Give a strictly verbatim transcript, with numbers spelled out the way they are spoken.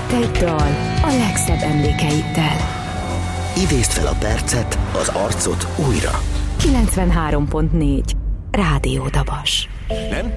Egy dal a legszebb emlékeiddel. Idézd fel a percet, az arcot újra. kilencvenhárom pont négy Rádió Dabas. Nem